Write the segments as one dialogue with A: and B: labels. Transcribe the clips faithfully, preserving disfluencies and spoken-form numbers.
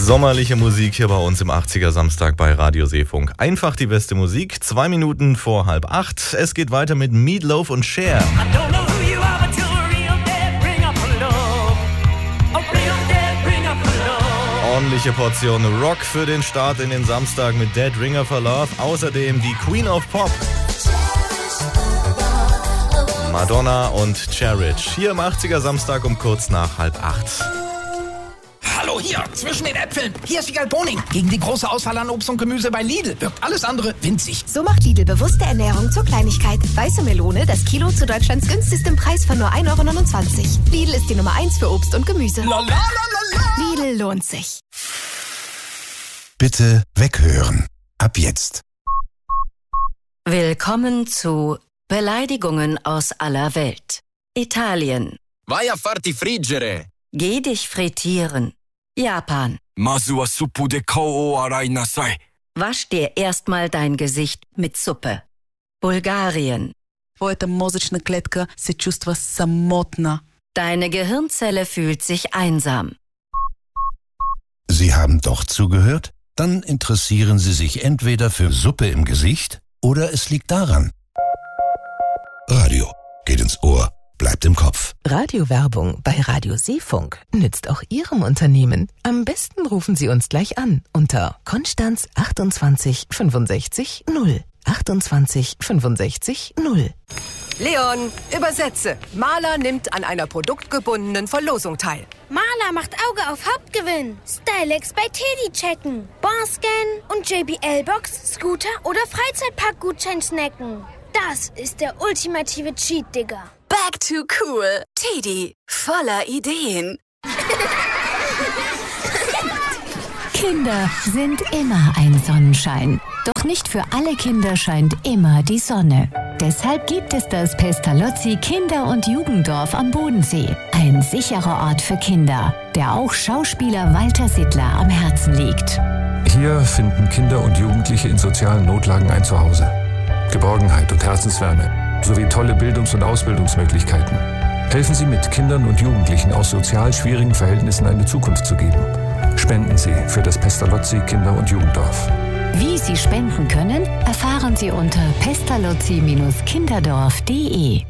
A: Sommerliche Musik hier bei uns im achtziger Samstag bei Radio Seefunk. Einfach die beste Musik, zwei Minuten vor halb acht. Es geht weiter mit Meatloaf und Cher. Ordentliche Portion Rock für den Start in den Samstag mit Dead Ringer for Love. Außerdem die Queen of Pop, Madonna und Cherish. Hier im achtziger Samstag um kurz nach halb acht.
B: Hallo hier, zwischen den Äpfeln. Hier ist Wiegald Boning. Gegen die große Auswahl an Obst und Gemüse bei Lidl wirkt alles andere winzig.
C: So macht Lidl bewusste Ernährung zur Kleinigkeit. Weiße Melone, das Kilo zu Deutschlands günstigstem Preis von nur ein Euro neunundzwanzig. Lidl ist die Nummer eins für Obst und Gemüse.
B: La, la, la, la, la.
C: Lidl lohnt sich.
D: Bitte weghören. Ab jetzt.
E: Willkommen zu Beleidigungen aus aller Welt. Italien.
F: Vai a farti friggere.
E: Geh dich frittieren. Japan.
F: Masu wa suppu de kou o arai nasai.
E: Wasch dir erstmal dein Gesicht mit Suppe. Bulgarien.
G: Твоята мозъчна клетка се чувства самотна.
E: Deine Gehirnzelle fühlt sich einsam.
D: Sie haben doch zugehört? Dann interessieren Sie sich entweder für Suppe im Gesicht oder es liegt daran. Radio geht ins Ohr, bleibt im Kopf.
H: Radiowerbung bei Radio Seefunk nützt auch Ihrem Unternehmen. Am besten rufen Sie uns gleich an unter Konstanz achtundzwanzig fünfundsechzig null. achtundzwanzig fünfundsechzig null.
I: Leon, übersetze. Maler nimmt an einer produktgebundenen Verlosung teil.
J: Maler macht Auge auf Hauptgewinn. Stylex bei Teddy checken. Barscan und J B L-Box, Scooter oder Freizeitparkgutschein snacken. Das ist der ultimative Cheat, Digga.
K: Back to cool. Teddy, voller Ideen.
L: Kinder sind immer ein Sonnenschein. Doch nicht für alle Kinder scheint immer die Sonne. Deshalb gibt es das Pestalozzi Kinder- und Jugenddorf am Bodensee. Ein sicherer Ort für Kinder, der auch Schauspieler Walter Sittler am Herzen liegt.
M: Hier finden Kinder und Jugendliche in sozialen Notlagen ein Zuhause. Geborgenheit und Herzenswärme sowie tolle Bildungs- und Ausbildungsmöglichkeiten. Helfen Sie mit, Kindern und Jugendlichen aus sozial schwierigen Verhältnissen eine Zukunft zu geben. Spenden Sie für das Pestalozzi Kinder- und Jugenddorf.
L: Wie Sie spenden können, erfahren Sie unter pestalozzi kinderdorf punkt de.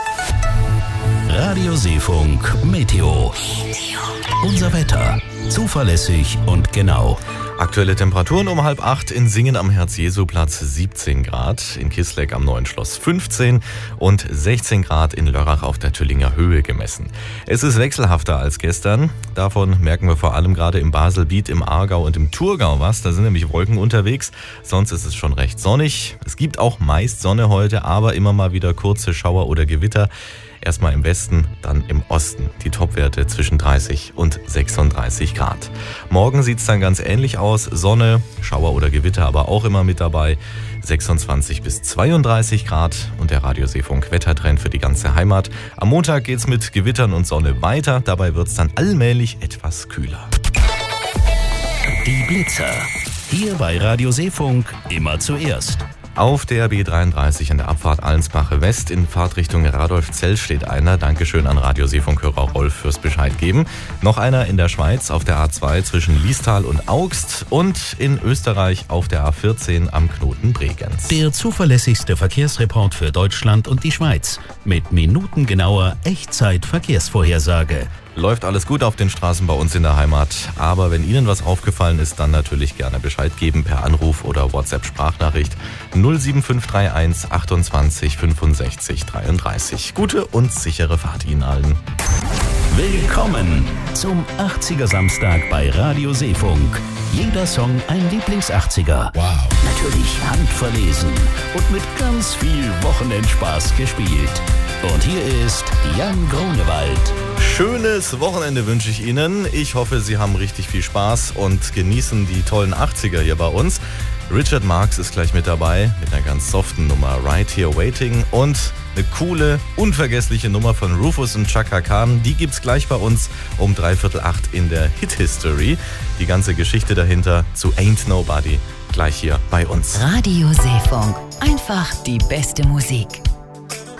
D: Radio Seefunk Meteo. Unser Wetter. Zuverlässig und genau.
A: Aktuelle Temperaturen um halb acht in Singen am Herz-Jesu-Platz siebzehn Grad, in Kisleck am Neuen Schloss fünfzehn und sechzehn Grad in Lörrach auf der Tüllinger Höhe gemessen. Es ist wechselhafter als gestern. Davon merken wir vor allem gerade im Baselbiet, im Aargau und im Thurgau was. Da sind nämlich Wolken unterwegs. Sonst ist es schon recht sonnig. Es gibt auch meist Sonne heute, aber immer mal wieder kurze Schauer oder Gewitter. Erstmal im Westen, dann im Osten. Die Topwerte zwischen dreißig und sechsunddreißig Grad. Morgen sieht es dann ganz ähnlich aus. Sonne, Schauer oder Gewitter aber auch immer mit dabei. sechsundzwanzig bis zweiunddreißig Grad und der Radio Seefunk Wettertrend für die ganze Heimat. Am Montag geht's mit Gewittern und Sonne weiter. Dabei wird's dann allmählich etwas kühler.
D: Die Blitzer. Hier bei Radio Seefunk immer zuerst.
A: Auf der B dreiunddreißig an der Abfahrt Allensbache West in Fahrtrichtung Radolfzell steht einer. Dankeschön an Radio Seefunk-Hörer Rolf fürs Bescheid geben. Noch einer in der Schweiz auf der A zwei zwischen Liestal und Augst und in Österreich auf der A vierzehn am Knoten Bregenz.
D: Der zuverlässigste Verkehrsreport für Deutschland und die Schweiz mit minutengenauer Echtzeit-Verkehrsvorhersage.
A: Läuft alles gut auf den Straßen bei uns in der Heimat. Aber wenn Ihnen was aufgefallen ist, dann natürlich gerne Bescheid geben per Anruf oder WhatsApp-Sprachnachricht null sieben fünf drei eins achtundzwanzig fünfundsechzig dreiunddreißig. Gute und sichere Fahrt Ihnen allen.
D: Willkommen zum achtziger Samstag bei Radio Seefunk. Jeder Song ein Lieblings-achtziger. Wow. Natürlich handverlesen und mit ganz viel Wochenendspaß gespielt. Und hier ist Jan Grunewald.
A: Schönes Wochenende wünsche ich Ihnen. Ich hoffe, Sie haben richtig viel Spaß und genießen die tollen achtziger hier bei uns. Richard Marx ist gleich mit dabei mit einer ganz soften Nummer Right Here Waiting und eine coole, unvergessliche Nummer von Rufus und Chaka Khan. Die gibt's gleich bei uns um dreiviertel acht in der Hit History. Die ganze Geschichte dahinter zu Ain't Nobody gleich hier bei uns.
L: Radio Seefunk. Einfach die beste Musik.